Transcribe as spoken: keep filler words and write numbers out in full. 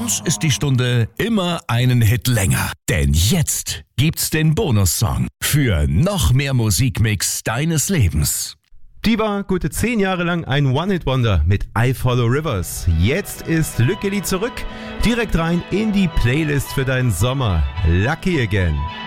uns ist die Stunde immer einen Hit länger. Denn jetzt gibt's den Bonussong für noch mehr Musikmix deines Lebens. Die war gute zehn Jahre lang ein One-Hit-Wonder mit I Follow Rivers. Jetzt ist Lückeli zurück, direkt rein in die Playlist für deinen Sommer. Lucky Again.